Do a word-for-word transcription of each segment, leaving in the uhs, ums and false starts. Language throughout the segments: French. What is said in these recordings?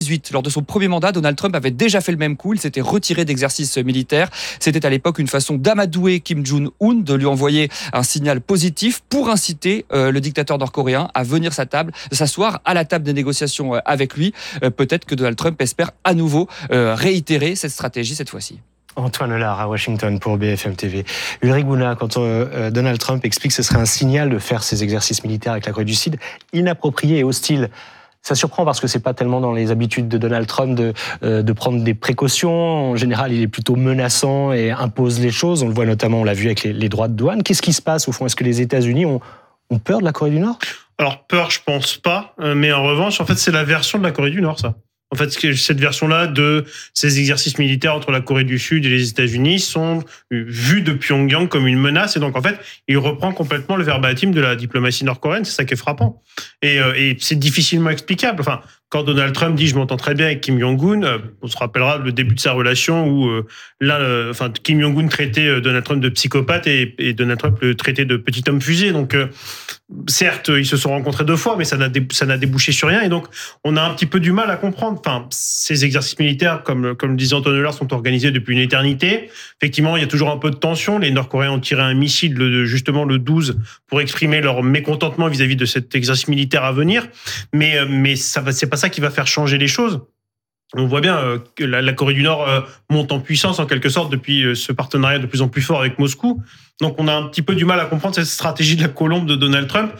dix-huit, lors de son premier mandat, Donald Trump avait déjà fait le même coup. Il s'était retiré d'exercices militaires. C'était à l'époque une façon d'amadouer Kim Jong-un, de lui envoyer un signal positif pour inciter euh, le dictateur nord-coréen à venir sa table, s'asseoir à la table des négociations euh, avec lui. Euh, peut-être que Donald Trump espère à nouveau euh, réitérer cette stratégie cette fois-ci. Antoine Hollard à Washington pour B F M T V. Ulrich Bouna, quand euh, Donald Trump explique que ce serait un signal de faire ces exercices militaires avec la Corée du Sud inappropriés et hostiles, ça surprend parce que c'est pas tellement dans les habitudes de Donald Trump de, euh, de prendre des précautions. En général, il est plutôt menaçant et impose les choses. On le voit notamment, on l'a vu avec les, les droits de douane. Qu'est-ce qui se passe au fond? Est-ce que les États-Unis ont, ont peur de la Corée du Nord? Alors peur, je pense pas. Mais en revanche, en fait, c'est la version de la Corée du Nord, ça. En fait, cette version-là de ces exercices militaires entre la Corée du Sud et les États-Unis sont vus de Pyongyang comme une menace. Et donc, en fait, il reprend complètement le verbatim de la diplomatie nord-coréenne. C'est ça qui est frappant. Et, euh, et c'est difficilement explicable. Enfin, quand Donald Trump dit « je m'entends très bien avec Kim Jong-un euh, », on se rappellera le début de sa relation où euh, là, euh, enfin, Kim Jong-un traitait euh, Donald Trump de psychopathe et, et Donald Trump le traitait de petit homme fusée. Donc, euh, certes, ils se sont rencontrés deux fois, mais ça n'a, dé, ça n'a débouché sur rien. Et donc, on a un petit peu du mal à comprendre. Enfin, ces exercices militaires, comme, comme le disait Antoine Hollard, sont organisés depuis une éternité. Effectivement, il y a toujours un peu de tension. Les Nord-Coréens ont tiré un missile le, justement le douze pour exprimer leur mécontentement vis-à-vis de cet exercice militaire à venir. Mais, mais ça va, c'est pas ça qui va faire changer les choses. On voit bien euh, que la, la Corée du Nord euh, monte en puissance en quelque sorte depuis euh, ce partenariat de plus en plus fort avec Moscou. Donc on a un petit peu du mal à comprendre cette stratégie de la colombe de Donald Trump.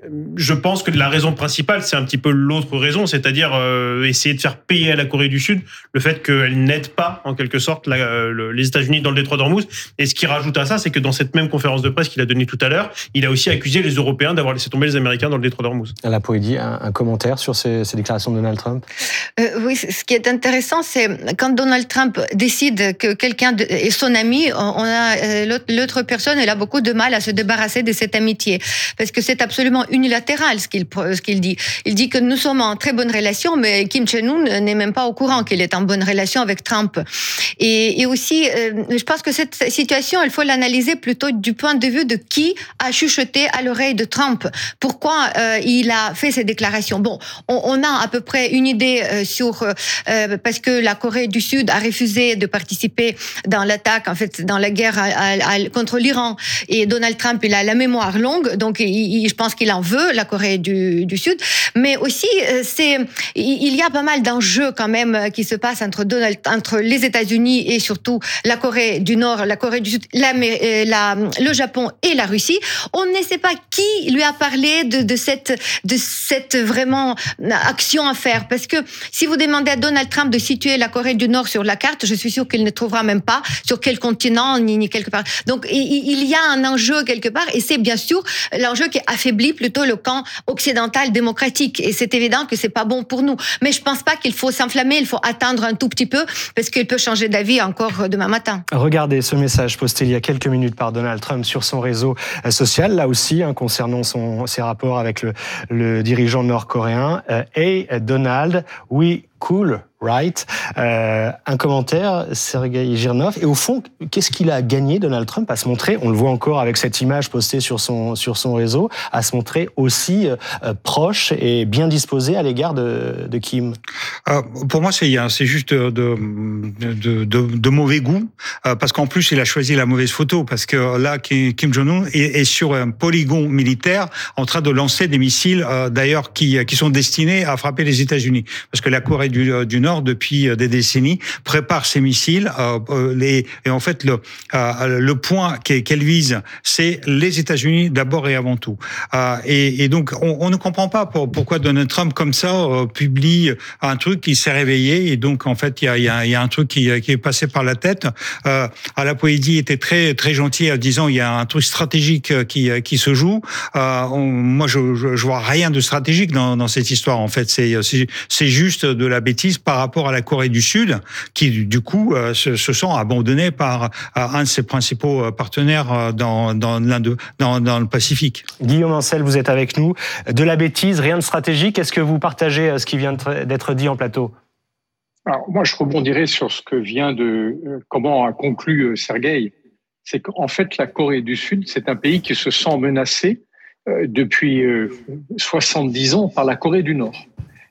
Je pense que la raison principale, c'est un petit peu l'autre raison, c'est-à-dire euh, essayer de faire payer à la Corée du Sud le fait qu'elle n'aide pas, en quelque sorte, la, le, les États-Unis dans le détroit d'Ormuz. Et ce qui rajoute à ça, c'est que dans cette même conférence de presse qu'il a donnée tout à l'heure, il a aussi accusé les Européens d'avoir laissé tomber les Américains dans le détroit d'Ormuz. La Poédie, un, un commentaire sur ces, ces déclarations de Donald Trump? euh, Oui, ce qui est intéressant, c'est quand Donald Trump décide que quelqu'un de, est son ami, on a euh, l'autre, l'autre personne, elle a beaucoup de mal à se débarrasser de cette amitié, parce que c'est absolument unilatéral ce qu'il, ce qu'il dit. Il dit que nous sommes en très bonne relation, mais Kim Jong-un n'est même pas au courant qu'il est en bonne relation avec Trump. Et, et aussi, euh, je pense que cette situation, il faut l'analyser plutôt du point de vue de qui a chuchoté à l'oreille de Trump. Pourquoi euh, il a fait ces déclarations? Bon, on, on a à peu près une idée euh, sur euh, parce que la Corée du Sud a refusé de participer dans l'attaque, en fait, dans la guerre à, à, à, contre l'Iran. Et Donald Trump, il a la mémoire longue, donc il, il, je pense qu'il en veut, la Corée du, du Sud. Mais aussi, c'est, il y a pas mal d'enjeux quand même qui se passent entre Donald, entre les États-Unis et surtout la Corée du Nord, la Corée du Sud, la, la, le Japon et la Russie. On ne sait pas qui lui a parlé de, de cette, de cette vraiment action à faire. Parce que si vous demandez à Donald Trump de situer la Corée du Nord sur la carte, je suis sûre qu'il ne trouvera même pas sur quel continent ni, ni quelque part. Donc il, il y a un enjeu quelque part, et c'est bien sûr l'enjeu qui affaiblit plutôt le camp occidental démocratique. Et c'est évident que c'est pas bon pour nous. Mais je pense pas qu'il faut s'enflammer, il faut attendre un tout petit peu, parce qu'il peut changer d'avis encore demain matin. Regardez ce message posté il y a quelques minutes par Donald Trump sur son réseau social, là aussi, hein, concernant son, ses rapports avec le, le dirigeant nord-coréen. Euh, hey Donald, we cool, right? Euh, un commentaire, Sergei Girnov. Et au fond, qu'est-ce qu'il a gagné, Donald Trump, à se montrer, on le voit encore avec cette image postée sur son, sur son réseau, à se montrer aussi euh, proche et bien disposé à l'égard de, de Kim? euh, Pour moi, c'est, c'est juste de, de, de, de mauvais goût, euh, parce qu'en plus, il a choisi la mauvaise photo, parce que là, Kim Jong-un est, est sur un polygone militaire en train de lancer des missiles, euh, d'ailleurs, qui, qui sont destinés à frapper les États-Unis. Parce que la Corée Du, du Nord, depuis des décennies, prépare ses missiles. Euh, les, et en fait, le, euh, le point qu'elle vise, c'est les États-Unis d'abord et avant tout. Euh, et, et donc, on, on ne comprend pas pour, pourquoi Donald Trump, comme ça, euh, publie un truc qui s'est réveillé. Et donc, en fait, il y a, y a, y a un truc qui, qui est passé par la tête. Euh, à la Poésie était très très gentil en disant il y a un truc stratégique qui, qui se joue. Euh, on, moi, je, je, je vois rien de stratégique dans, dans cette histoire. En fait, c'est, c'est, c'est juste de la bêtise par rapport à la Corée du Sud, qui du coup euh, se, se sent abandonnée par euh, un de ses principaux partenaires dans, dans, dans, dans le Pacifique. Guillaume Ancel, vous êtes avec nous. De la bêtise, rien de stratégique. Est-ce que vous partagez ce qui vient d'être dit en plateau? Alors, moi, je rebondirais sur ce que vient de... comment a conclu Sergueï. C'est qu'en fait, la Corée du Sud, c'est un pays qui se sent menacé euh, depuis euh, soixante-dix ans par la Corée du Nord.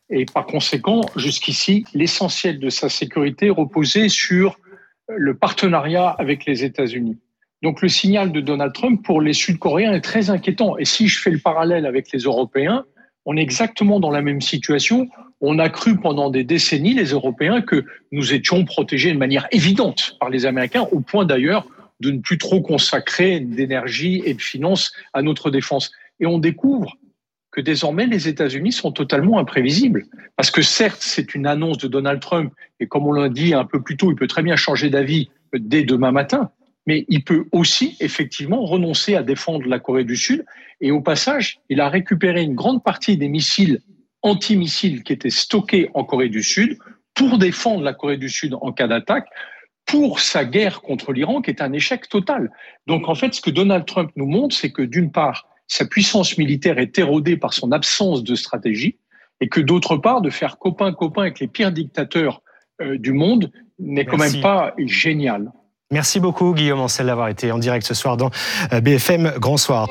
Et par conséquent, jusqu'ici, l'essentiel de sa sécurité reposait sur le partenariat avec les États-Unis. Donc le signal de Donald Trump pour les Sud-Coréens est très inquiétant. Et si je fais le parallèle avec les Européens, on est exactement dans la même situation. On a cru pendant des décennies, les Européens, que nous étions protégés de manière évidente par les Américains, au point d'ailleurs de ne plus trop consacrer d'énergie et de finances à notre défense. Et on découvre que désormais, les États-Unis sont totalement imprévisibles. Parce que certes, c'est une annonce de Donald Trump, et comme on l'a dit un peu plus tôt, il peut très bien changer d'avis dès demain matin, mais il peut aussi effectivement renoncer à défendre la Corée du Sud. Et au passage, il a récupéré une grande partie des missiles antimissiles qui étaient stockés en Corée du Sud pour défendre la Corée du Sud en cas d'attaque, pour sa guerre contre l'Iran, qui est un échec total. Donc en fait, ce que Donald Trump nous montre, c'est que d'une part, sa puissance militaire est érodée par son absence de stratégie, et que d'autre part, de faire copain-copain avec les pires dictateurs euh, du monde n'est quand Merci. même pas génial. Merci beaucoup Guillaume Ancel d'avoir été en direct ce soir dans B F M Grand Soir.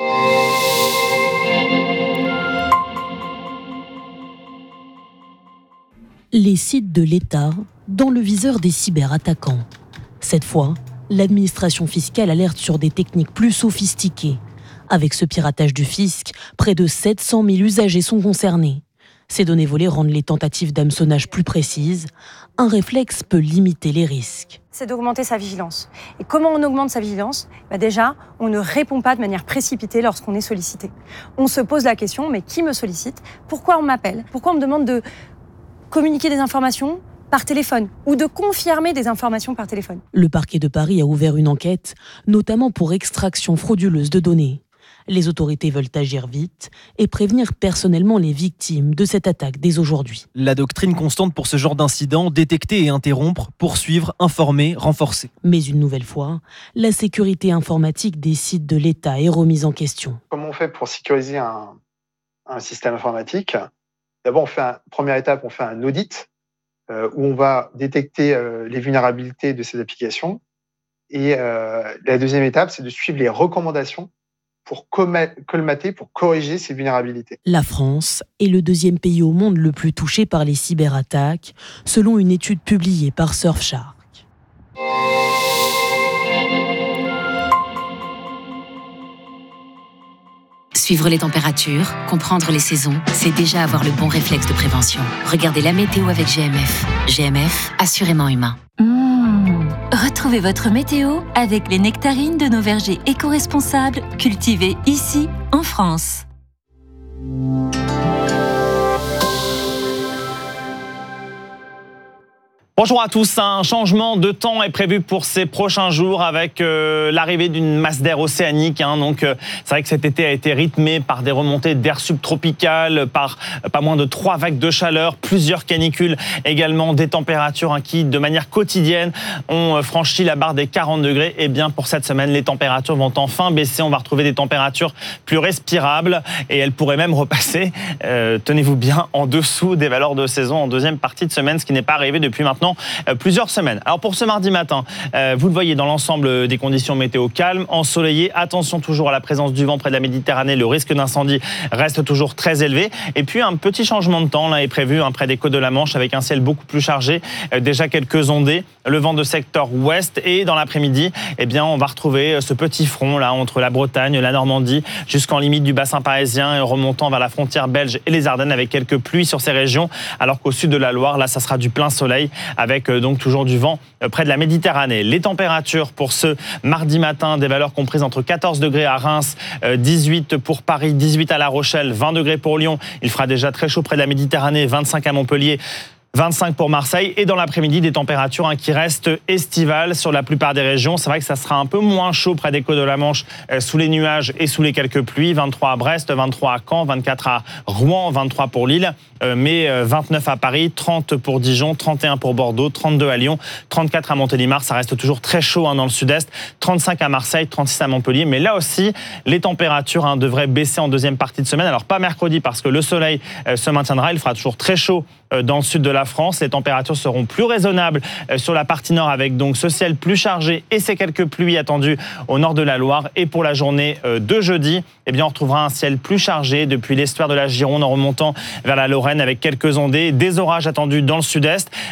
Les sites de l'État dans le viseur des cyberattaquants. Cette fois, l'administration fiscale alerte sur des techniques plus sophistiquées. Avec ce piratage du fisc, près de sept cent mille usagers sont concernés. Ces données volées rendent les tentatives d'hameçonnage plus précises. Un réflexe peut limiter les risques. C'est d'augmenter sa vigilance. Et comment on augmente sa vigilance ? Bah déjà, on ne répond pas de manière précipitée lorsqu'on est sollicité. On se pose la question, mais qui me sollicite ? Pourquoi on m'appelle ? Pourquoi on me demande de communiquer des informations par téléphone ou de confirmer des informations par téléphone ? Le parquet de Paris a ouvert une enquête, notamment pour extraction frauduleuse de données. Les autorités veulent agir vite et prévenir personnellement les victimes de cette attaque dès aujourd'hui. La doctrine constante pour ce genre d'incident, détecter et interrompre, poursuivre, informer, renforcer. Mais une nouvelle fois, la sécurité informatique des sites de l'État est remise en question. Comment on fait pour sécuriser un, un système informatique ? D'abord, on fait un, première étape, on fait un audit euh, où on va détecter euh, les vulnérabilités de ces applications. Et euh, la deuxième étape, c'est de suivre les recommandations pour colmater, pour corriger ces vulnérabilités. La France est le deuxième pays au monde le plus touché par les cyberattaques, selon une étude publiée par Surfshark. Suivre les températures, comprendre les saisons, c'est déjà avoir le bon réflexe de prévention. Regardez la météo avec G M F. G M F, assurément humain. Mmh. Retrouvez votre météo avec les nectarines de nos vergers éco-responsables cultivés ici, en France. Bonjour à tous, un changement de temps est prévu pour ces prochains jours avec euh, l'arrivée d'une masse d'air océanique. Hein, donc euh, c'est vrai que cet été a été rythmé par des remontées d'air subtropical, par euh, pas moins de trois vagues de chaleur, plusieurs canicules également, des températures hein, qui de manière quotidienne ont franchi la barre des quarante degrés. Et bien pour cette semaine, les températures vont enfin baisser. On va retrouver des températures plus respirables et elles pourraient même repasser, euh, tenez-vous bien, en dessous des valeurs de saison en deuxième partie de semaine, ce qui n'est pas arrivé depuis maintenant plusieurs semaines. Alors pour ce mardi matin, euh, vous le voyez dans l'ensemble des conditions météo calmes, ensoleillées. Attention toujours à la présence du vent près de la Méditerranée. Le risque d'incendie reste toujours très élevé. Et puis un petit changement de temps là est prévu hein, près des côtes de la Manche avec un ciel beaucoup plus chargé. Euh, déjà quelques ondées. Le vent de secteur ouest et dans l'après-midi, eh bien on va retrouver ce petit front là entre la Bretagne, la Normandie jusqu'en limite du bassin parisien et remontant vers la frontière belge et les Ardennes avec quelques pluies sur ces régions. Alors qu'au sud de la Loire, là ça sera du plein soleil avec donc toujours du vent près de la Méditerranée. Les températures pour ce mardi matin, des valeurs comprises entre quatorze degrés à Reims, dix-huit pour Paris, dix-huit à La Rochelle, vingt degrés pour Lyon. Il fera déjà très chaud près de la Méditerranée, vingt-cinq à Montpellier, vingt-cinq pour Marseille et dans l'après-midi des températures hein, qui restent estivales sur la plupart des régions. C'est vrai que ça sera un peu moins chaud près des côtes de la Manche euh, sous les nuages et sous les quelques pluies. vingt-trois à Brest, vingt-trois à Caen, vingt-quatre à Rouen, vingt-trois pour Lille, euh, mais euh, vingt-neuf à Paris, trente pour Dijon, trente et un pour Bordeaux, trente-deux à Lyon, trente-quatre à Montélimar. Ça reste toujours très chaud hein, dans le sud-est, trente-cinq à Marseille, trente-six à Montpellier. Mais là aussi, les températures hein, devraient baisser en deuxième partie de semaine. Alors pas mercredi parce que le soleil euh, se maintiendra. Il fera toujours très chaud euh, dans le sud de la France. Les températures seront plus raisonnables sur la partie nord avec donc ce ciel plus chargé et ces quelques pluies attendues au nord de la Loire. Et pour la journée de jeudi, eh bien on retrouvera un ciel plus chargé depuis l'estuaire de la Gironde en remontant vers la Lorraine. Rennes avec quelques ondées, des orages attendus dans le sud-est.